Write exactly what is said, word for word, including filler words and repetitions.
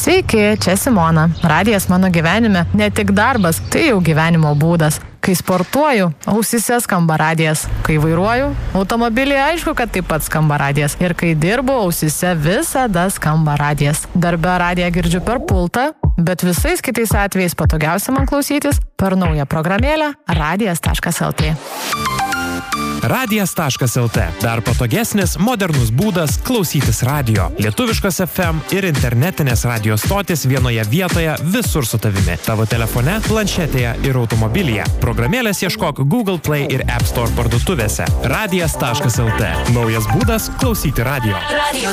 Sveiki, čia Simona. Radijas mano gyvenime ne tik darbas, tai jau gyvenimo būdas. Kai sportuoju, ausyse skamba radijas. Kai vairuoju, automobilyje aišku, kad taip pat skamba radijas. Ir kai dirbu, ausyse visada skamba radijas. Darbe radiją girdžiu per pultą, bet visais kitais atvejais patogiausia man klausytis per naują programėlę radijas taškas el tė. Radijas taškas el tė. Dar patogesnis, modernus būdas klausytis radio. Lietuviškos ef em ir internetinės radio stotis vienoje vietoje visur su tavimi. Tavo telefone, planšetėje ir automobilyje. Programėlės ieškok Google Play ir App Store parduotuvėse. Radijas taškas el tė. Naujas būdas klausyti radio. Radio